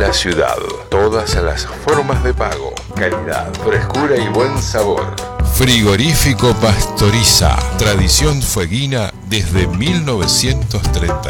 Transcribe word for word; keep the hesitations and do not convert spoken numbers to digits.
la ciudad. Todas las formas de pago, calidad, frescura y buen sabor. Frigorífico Pastoriza, tradición fueguina desde mil novecientos treinta